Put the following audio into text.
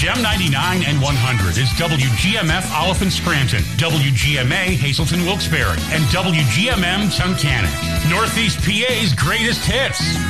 XM 99 and 100 is WGMF Oliphant Scranton, WGMA Hazelton Wilkes-Barre, and WGMM Tunkhannock. Northeast PA's greatest hits.